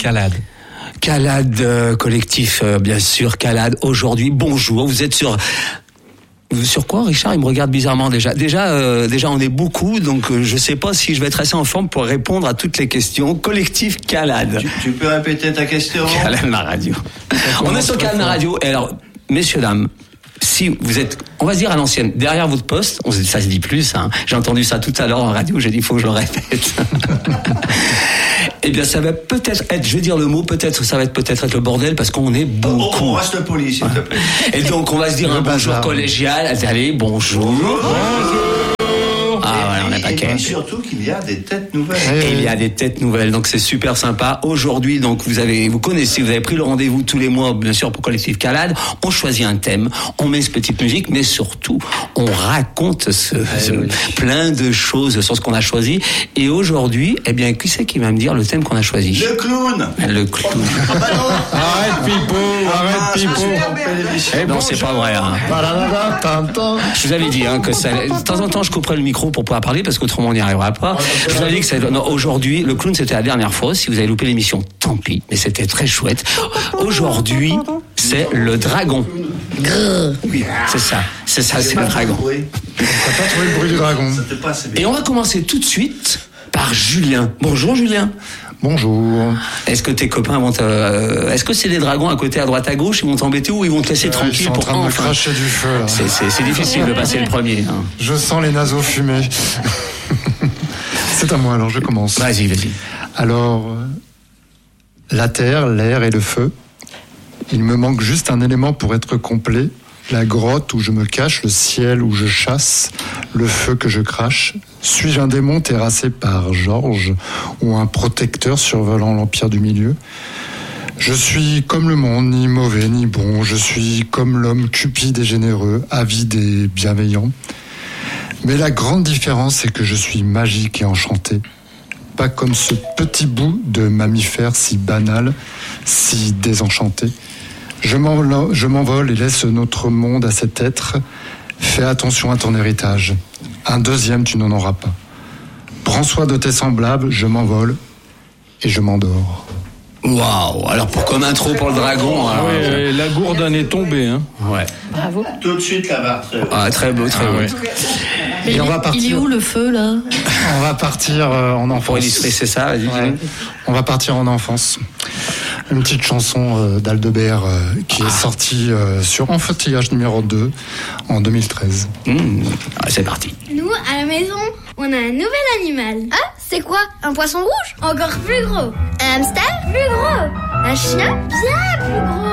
Calade. Calade collectif, bien sûr, Calade aujourd'hui. Bonjour, vous êtes sur quoi, Richard? Il me regarde bizarrement déjà. Déjà, on est beaucoup, donc je sais pas si je vais être assez en forme pour répondre à toutes les questions. Collectif Calade. Tu peux répéter ta question? Calade ma radio. On est sur Calade ma radio. Et alors, messieurs, dames, si vous êtes, on va se dire à l'ancienne, derrière votre poste, ça se dit plus, hein. J'ai entendu ça tout à l'heure en radio, j'ai dit, il faut que je le répète. Eh bien, ça va peut-être être, je vais dire le mot, ça va peut-être être le bordel, parce qu'on est beaucoup. On reste poli, s'il te plaît. Et donc, on va se dire un bonjour collégial. Allez, bonjour. Ah, voilà, on est paquet. Et surtout qu'il y a des têtes nouvelles. Et il y a des têtes nouvelles, donc c'est super sympa. Aujourd'hui, donc vous avez pris le rendez-vous tous les mois, bien sûr, pour Collectif Calade. On choisit un thème, on met cette petite musique, mais surtout, on raconte plein de choses sur ce qu'on a choisi. Et aujourd'hui, eh bien, qui c'est qui va me dire le thème qu'on a choisi? Le clown. Le clown. Arrête, Pipo. Non, c'est pas vrai. Hein. Je vous avais dit que ça, de temps en temps, je couperai le micro pour pouvoir parler, parce qu'autrement on n'y arrivera pas. Je vous avais dit que aujourd'hui, le clown, c'était la dernière fois. Si vous avez loupé l'émission, tant pis, mais c'était très chouette. Aujourd'hui, c'est le dragon. Oui, c'est ça, c'est le dragon. T'as pas trouvé le bruit du dragon. Et on va commencer tout de suite par Julien. Bonjour Julien. Bonjour. Est-ce que tes copains est-ce que c'est des dragons à côté, à droite, à gauche, ils vont t'embêter ou ils vont te laisser tranquille ils sont pour en train de cracher du feu là. C'est difficile de passer le premier. Hein. Je sens les naseaux fumer. C'est à moi, alors je commence. Vas-y. Alors, la terre, l'air et le feu. Il me manque juste un élément pour être complet. La grotte où je me cache, le ciel où je chasse, le feu que je crache. Suis-je un démon terrassé par Georges ou un protecteur survolant l'empire du milieu? Je suis comme le monde, ni mauvais ni bon. Je suis comme l'homme cupide et généreux, avide et bienveillant. Mais la grande différence, c'est que je suis magique et enchanté. Pas comme ce petit bout de mammifère si banal, si désenchanté. Je m'envole et laisse notre monde à cet être. Fais attention à ton héritage. Un deuxième, tu n'en auras pas. Prends soin de tes semblables, je m'envole et je m'endors. Waouh! Alors comme intro pour le dragon. Alors, la gourde en est tombée. Hein. Ouais. Bravo. Tout de suite la barre. Très beau, très beau. Et on va partir. Il est où le feu là? On va partir en enfance. Pour illustrer, c'est ça. Vas-y. Ouais. On va partir en enfance. Une petite chanson d'Aldebert qui est sortie sur Enfantillage numéro 2 en 2013. C'est parti. Nous, à la maison, on a un nouvel animal. Ah, c'est quoi? Un poisson rouge? Encore plus gros. Un hamster? Plus gros. Un chien? Bien plus gros.